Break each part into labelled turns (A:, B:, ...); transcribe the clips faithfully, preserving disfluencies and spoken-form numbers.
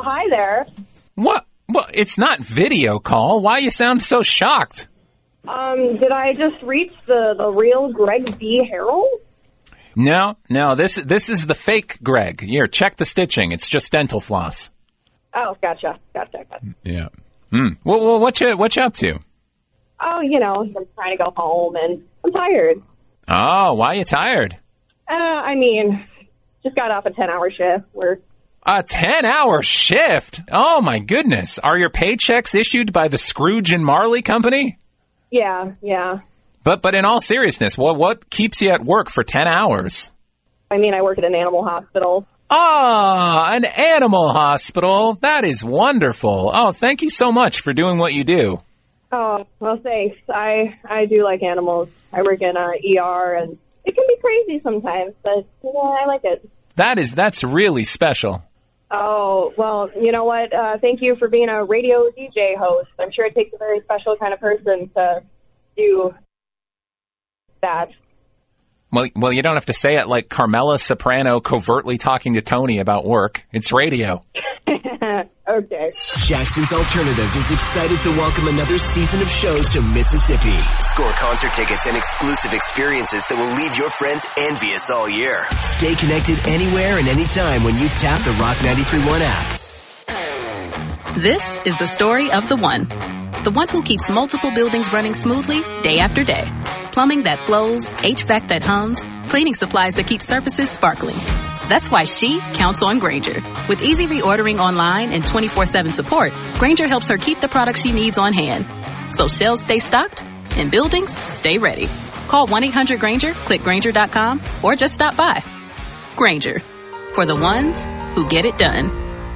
A: hi there.
B: What? Well, it's not video call. Why you sound so shocked?
A: Um, did I just reach the, the real Greg B. Harrell?
B: No, no, this this is the fake Greg. Here, check the stitching. It's just dental floss.
A: Oh, gotcha, gotcha, gotcha.
B: Yeah. Hmm. Well, well, what you what you up to?
A: Oh, you know, I'm trying to go home, and I'm tired.
B: Oh, why are you tired?
A: Uh, I mean, just got off a ten-hour shift. We're
B: A ten-hour shift? Oh, my goodness. Are your paychecks issued by the Scrooge and Marley Company?
A: Yeah, yeah.
B: But but in all seriousness, what what keeps you at work for ten hours?
A: I mean, I work at an animal hospital.
B: Ah, an animal hospital. That is wonderful. Oh, thank you so much for doing what you do.
A: Oh, well, thanks. I, I do like animals. I work in a E R, and it can be crazy sometimes, but yeah, I like it.
B: That is, that's really special.
A: Oh, well, you know what? Uh, thank you for being a radio D J host. I'm sure it takes a very special kind of person to do that.
B: Well, well, you don't have to say it like Carmela Soprano covertly talking to Tony about work. It's radio.
A: Okay.
C: Jackson's Alternative is excited to welcome another season of shows to Mississippi. Score concert tickets and exclusive experiences that will leave your friends envious all year. Stay connected anywhere and anytime when you tap the Rock ninety-three point one app.
D: This is the story of the one. The one who keeps multiple buildings running smoothly day after day. Plumbing that flows, H V A C that hums, cleaning supplies that keep surfaces sparkling. That's why she counts on Grainger. With easy reordering online and twenty-four seven support, Grainger helps her keep the products she needs on hand. So shelves stay stocked and buildings stay ready. Call one eight hundred Grainger, click Grainger dot com, or just stop by. Grainger, for the ones who get it done.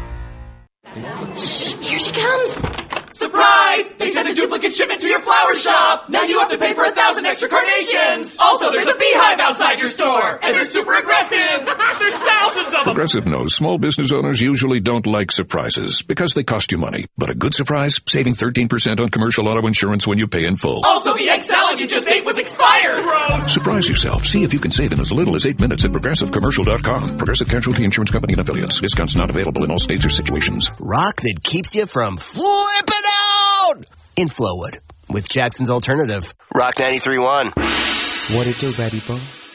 E: Shh, here she comes.
F: Surprise! They sent a duplicate shipment to your flower shop! Now you have to pay for a thousand extra carnations! Also, there's a beehive outside your store! And they're super aggressive! There's thousands of them!
G: Progressive knows small business owners usually don't like surprises because they cost you money. But a good surprise? Saving thirteen percent on commercial auto insurance when you pay in full.
F: Also, the egg salad you just ate was expired! Gross!
G: Surprise yourself. See if you can save in as little as eight minutes at progressive commercial dot com. Progressive Casualty Insurance Company and Affiliates. Discounts not available in all states or situations.
C: Rock that keeps you from flipping out in Flowwood with Jackson's Alternative. Rock ninety-three point one.
H: What it do, baby boy?